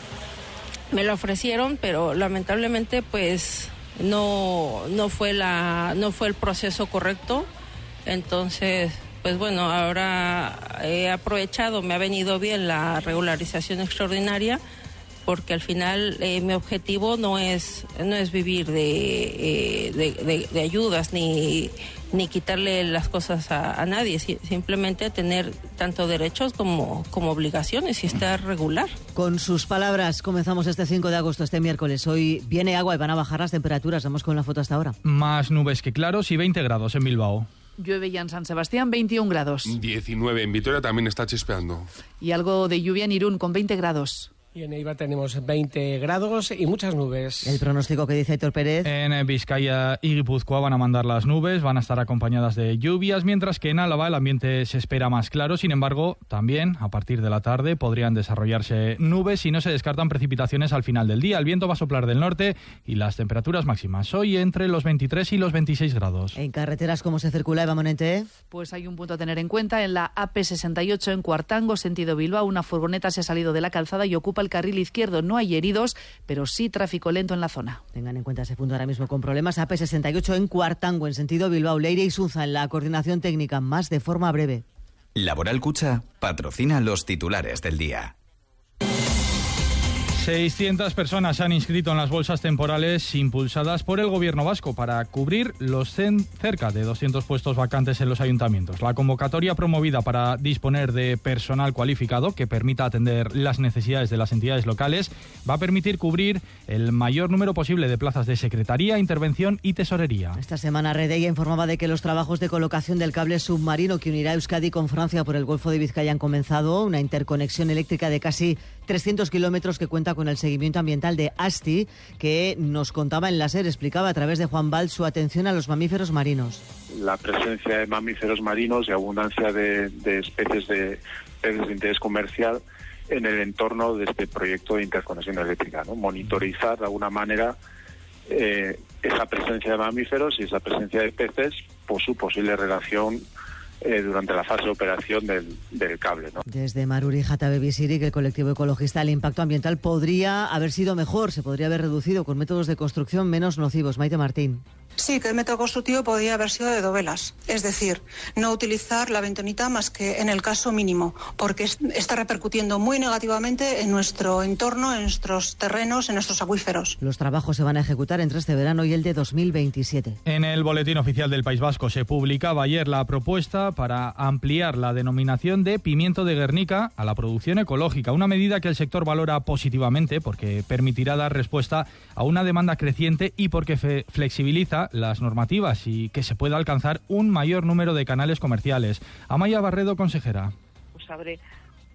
me la ofrecieron, pero lamentablemente pues no, no fue la, no fue el proceso correcto. Entonces, pues bueno, ahora he aprovechado, me ha venido bien la regularización extraordinaria, porque al final eh, mi objetivo no es no es vivir de, eh, de, de, de ayudas ni, ni quitarle las cosas a, a nadie, simplemente tener tanto derechos como, como obligaciones y estar regular. Con sus palabras comenzamos este cinco de agosto, este miércoles. Hoy viene agua y van a bajar las temperaturas. Vamos con la foto hasta ahora. Más nubes que claros y veinte grados en Bilbao. Llueve ya en San Sebastián, veintiún grados. diecinueve en Vitoria, también está chispeando. Y algo de lluvia en Irún, con veinte grados. Y en Eibar tenemos veinte grados y muchas nubes. El pronóstico que dice Héctor Pérez. En Vizcaya y Guipúzcoa van a mandar las nubes, van a estar acompañadas de lluvias, mientras que en Álava el ambiente se espera más claro. Sin embargo, también a partir de la tarde podrían desarrollarse nubes y no se descartan precipitaciones al final del día. El viento va a soplar del norte y las temperaturas máximas hoy entre los veintitrés y los veintiséis grados. En carreteras, ¿cómo se circula, Eva Monente? Pues hay un punto a tener en cuenta. En la A P sesenta y ocho en Cuartango, sentido Bilbao, una furgoneta se ha salido de la calzada y ocupa el carril izquierdo. No hay heridos, pero sí tráfico lento en la zona. Tengan en cuenta ese punto ahora mismo con problemas. A P sesenta y ocho en Cuartango, en sentido Bilbao. Leire y Suza en la coordinación técnica, más de forma breve. Laboral Cucha patrocina los titulares del día. seiscientas personas se han inscrito en las bolsas temporales impulsadas por el gobierno vasco para cubrir los cen, cerca de doscientos puestos vacantes en los ayuntamientos. La convocatoria promovida para disponer de personal cualificado que permita atender las necesidades de las entidades locales va a permitir cubrir el mayor número posible de plazas de secretaría, intervención y tesorería. Esta semana Redella informaba de que los trabajos de colocación del cable submarino que unirá Euskadi con Francia por el Golfo de Vizcaya han comenzado, una interconexión eléctrica de casi trescientos kilómetros que cuenta con el seguimiento ambiental de ASTI, que nos contaba en la SER, explicaba a través de Juan Val su atención a los mamíferos marinos. La presencia de mamíferos marinos y abundancia de, de especies de peces de interés comercial en el entorno de este proyecto de interconexión eléctrica, ¿no? Monitorizar de alguna manera eh, esa presencia de mamíferos y esa presencia de peces por su posible relación Eh, durante la fase de operación del, del cable, ¿no? Desde Maruri Jatabe Bisiri, que el colectivo ecologista, el impacto ambiental podría haber sido mejor, se podría haber reducido con métodos de construcción menos nocivos. Maite Martín. Sí, que el método constructivo podría haber sido de dovelas, es decir, no utilizar la bentonita más que en el caso mínimo, porque está repercutiendo muy negativamente en nuestro entorno, en nuestros terrenos, en nuestros acuíferos. Los trabajos se van a ejecutar entre este verano y el de dos mil veintisiete. En el Boletín Oficial del País Vasco se publicaba ayer la propuesta para ampliar la denominación de pimiento de Guernica a la producción ecológica, una medida que el sector valora positivamente porque permitirá dar respuesta a una demanda creciente y porque fe- flexibiliza las normativas y que se pueda alcanzar un mayor número de canales comerciales. Amaya Barredo, consejera. Pues abre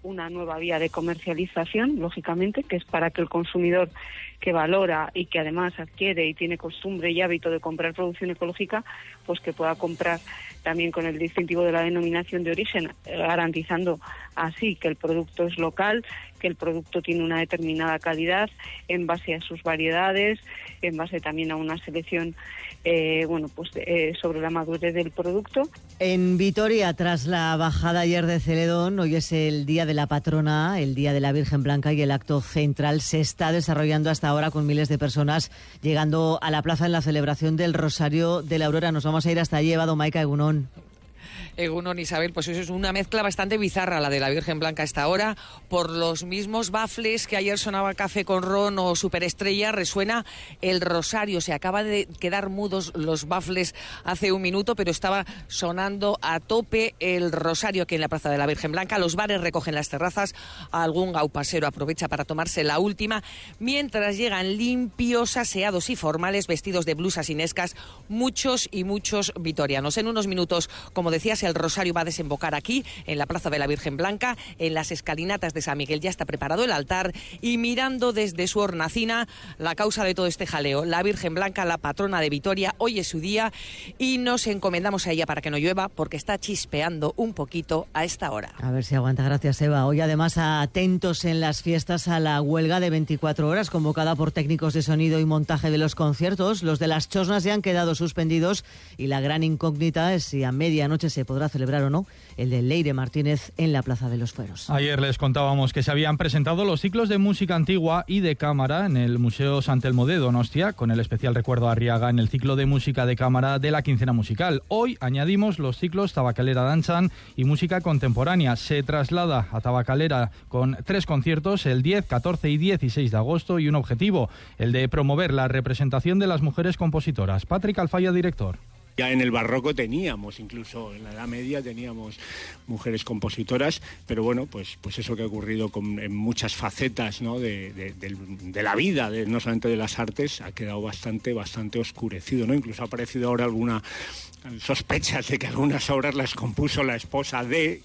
una nueva vía de comercialización, lógicamente, que es para que el consumidor que valora y que además adquiere y tiene costumbre y hábito de comprar producción ecológica, pues que pueda comprar también con el distintivo de la denominación de origen, garantizando así que el producto es local, que el producto tiene una determinada calidad en base a sus variedades, en base también a una selección eh, bueno, pues eh, sobre la madurez del producto. En Vitoria, tras la bajada ayer de Celedón, hoy es el Día de la Patrona, el Día de la Virgen Blanca, y el acto central se está desarrollando hasta ahora con miles de personas llegando a la plaza en la celebración del Rosario de la Aurora. Nos vamos a ir hasta allí, Eva Domaica Egunon. Egunon, Isabel, pues eso es una mezcla bastante bizarra la de la Virgen Blanca a esta hora. Por los mismos bafles que ayer sonaba Café con Ron o Superestrella, resuena el Rosario. Se acaba de quedar mudos los bafles hace un minuto, pero estaba sonando a tope el Rosario aquí en la Plaza de la Virgen Blanca. Los bares recogen las terrazas, algún gaupasero aprovecha para tomarse la última, mientras llegan limpios, aseados y formales, vestidos de blusas inescas, muchos y muchos vitorianos. En unos minutos, como decías, el Rosario va a desembocar aquí, en la Plaza de la Virgen Blanca, en las escalinatas de San Miguel. Ya está preparado el altar y mirando desde su hornacina la causa de todo este jaleo. La Virgen Blanca, la patrona de Vitoria, hoy es su día y nos encomendamos a ella para que no llueva, porque está chispeando un poquito a esta hora. A ver si aguanta, gracias, Eva. Hoy además atentos en las fiestas a la huelga de veinticuatro horas convocada por técnicos de sonido y montaje de los conciertos. Los de las chosnas ya han quedado suspendidos y la gran incógnita es si a medianoche se podrá celebrar o no el de Leire Martínez en la Plaza de los Fueros. Ayer les contábamos que se habían presentado los ciclos de música antigua y de cámara en el Museo Sant Elmo de Donostia, con el especial recuerdo a Arriaga en el ciclo de música de cámara de la quincena musical. Hoy añadimos los ciclos Tabacalera Danzan y música contemporánea. Se traslada a Tabacalera con tres conciertos el diez, catorce y dieciséis de agosto y un objetivo, el de promover la representación de las mujeres compositoras. Patrick Alfaya, director. Ya en el barroco teníamos, incluso en la Edad Media teníamos mujeres compositoras, pero bueno, pues, pues eso que ha ocurrido con, en muchas facetas, ¿no? de, de, de, de la vida, de, no solamente de las artes, ha quedado bastante, bastante oscurecido, ¿no? Incluso ha aparecido ahora alguna sospechas de que algunas obras las compuso la esposa de...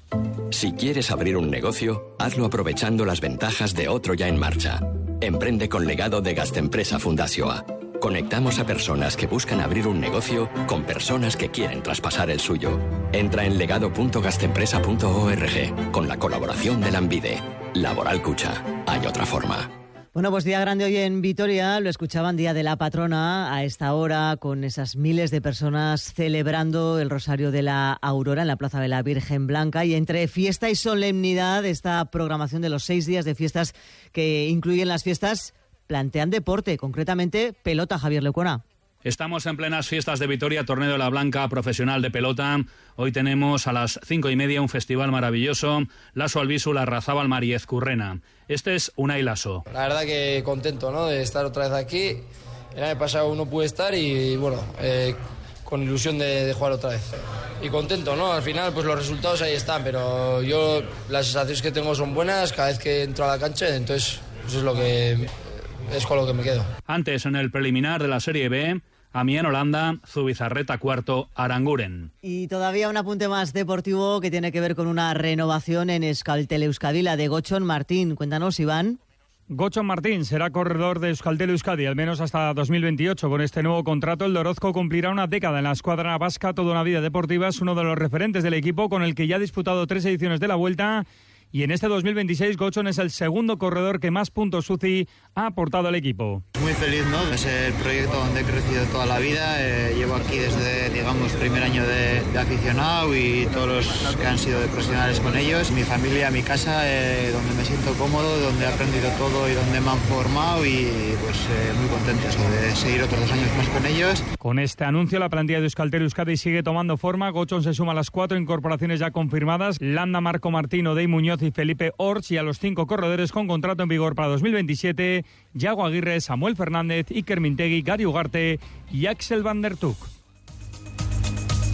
Si quieres abrir un negocio, hazlo aprovechando las ventajas de otro ya en marcha. Emprende con legado de Gastempresa Fundazioa. Conectamos a personas que buscan abrir un negocio con personas que quieren traspasar el suyo. Entra en legado punto gastempresa punto org con la colaboración de Lanbide. Laboral Cucha. Hay otra forma. Bueno, pues día grande hoy en Vitoria, lo escuchaban, Día de la Patrona, a esta hora con esas miles de personas celebrando el Rosario de la Aurora en la Plaza de la Virgen Blanca, y entre fiesta y solemnidad esta programación de los seis días de fiestas que incluyen las fiestas plantean deporte, concretamente pelota, Javier Lecuona. Estamos en plenas fiestas de Vitoria, Torneo de la Blanca profesional de pelota. Hoy tenemos a las cinco y media un festival maravilloso, Laso Albisu, la Razabal Mariez Currena. Este es Unai Laso. La verdad que contento, ¿no?, de estar otra vez aquí. El año pasado no pude estar y bueno, eh, con ilusión de, de jugar otra vez. Y contento, ¿no? Al final pues los resultados ahí están, pero yo las sensaciones que tengo son buenas cada vez que entro a la cancha, entonces eso es lo que es con lo que me quedo. Antes, en el preliminar de la Serie B, Amiens Holanda, Zubizarreta cuarto, Aranguren. Y todavía un apunte más deportivo que tiene que ver con una renovación en Euskaltel Euskadi, la de Gochon Martín. Cuéntanos, Iván. Gochon Martín será corredor de Euskaltel Euskadi, al menos hasta dos mil veintiocho. Con este nuevo contrato, el de Orozco cumplirá una década en la escuadra vasca, toda una vida deportiva. Es uno de los referentes del equipo, con el que ya ha disputado tres ediciones de la Vuelta. Y en este dos mil veintiséis, Gochon es el segundo corredor que más puntos U C I ha aportado al equipo. Muy feliz, ¿no? Es el proyecto donde he crecido toda la vida. Eh, llevo aquí desde, digamos, primer año de, de aficionado y todos los que han sido de profesionales con ellos. Mi familia, mi casa, eh, donde me siento cómodo, donde he aprendido todo y donde me han formado, y pues eh, muy contento eso, de seguir otros dos años más con ellos. Con este anuncio, la plantilla de Euskaltel Euskadi sigue tomando forma. Gochon se suma a las cuatro incorporaciones ya confirmadas: Landa, Marco Martino, Dey Muñoz y Felipe Orts, y a los cinco corredores con contrato en vigor para dos mil veintisiete, Yago Aguirre, Samuel Fernández, Iker Mintegui, Gary Ugarte y Axel Van der Tuk.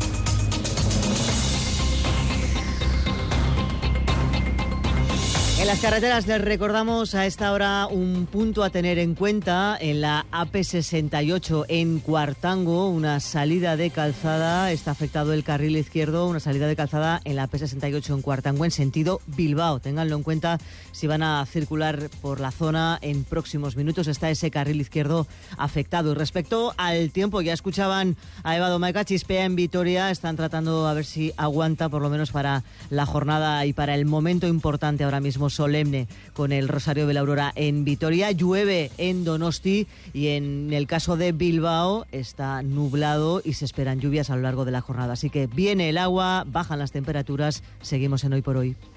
En las carreteras les recordamos a esta hora un punto a tener en cuenta en la A P sesenta y ocho en Cuartango, una salida de calzada, está afectado el carril izquierdo, una salida de calzada en la A P sesenta y ocho en Cuartango en sentido Bilbao. Ténganlo en cuenta si van a circular por la zona en próximos minutos, está ese carril izquierdo afectado. Y respecto al tiempo, ya escuchaban a Eva Domaica, chispea en Vitoria, están tratando a ver si aguanta por lo menos para la jornada y para el momento importante ahora mismo solemne con el Rosario de la Aurora en Vitoria. Llueve en Donosti y en el caso de Bilbao está nublado y se esperan lluvias a lo largo de la jornada. Así que viene el agua, bajan las temperaturas, seguimos en Hoy por Hoy.